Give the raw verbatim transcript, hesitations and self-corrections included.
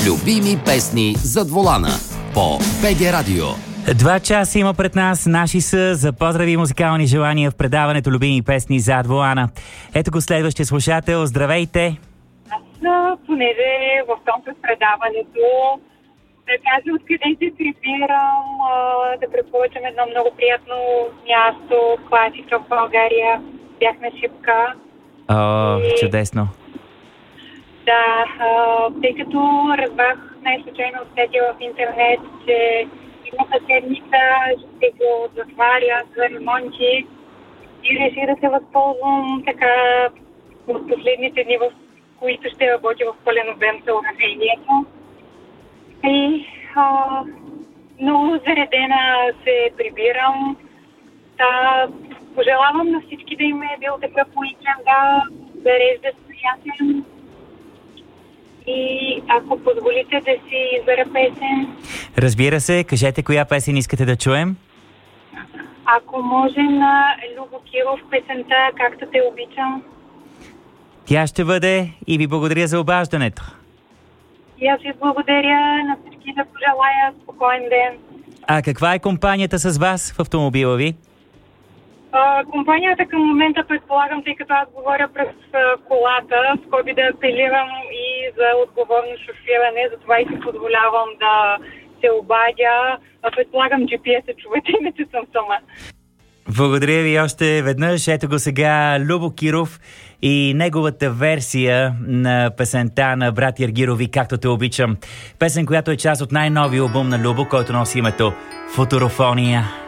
Любими песни зад волана по БГ Радио. Два часа има пред нас. Наши са за поздрави и музикални желания в предаването Любими песни зад волана. Ето го следващия слушател. Здравейте! Аз, понеже в том с предаването, да кажа откъде се прибирам, да препоръчам едно много приятно място, класика в България. Бях на Шипка. О, и... чудесно! Да, а, тъй като разбрах най-случайно от сетя в интернет, че едната седмица ще го затваря за ремонти и реших да се възползвам така от последните дни, в които ще работя в пълен обем съоръжението. И а, много заредена се прибирам. Та, пожелавам на всички да им е бил такъв уикенд, да зарежда приятен. И ако позволите да си избера песен. Разбира се, кажете коя песен искате да чуем. Ако може на Любо Киров песента "Както те обичам". Тя ще бъде и ви благодаря за обаждането. И аз ви благодаря, на всички да пожелая спокоен ден. А каква е компанията с вас в автомобила ви? А, компанията към момента предполагам, тъй като аз говоря през а, колата, скоби да апелирам и за отговорно шофиране, затова и си позволявам да се обадя. А, предполагам джи пи ес е, чувате ме, че съм сама. Благодаря ви още веднъж. Ето го сега Любо Киров и неговата версия на песента на брат Ергирови "Както те обичам". Песен, която е част от най-новия албум на Любо, който носи името "Футурофония".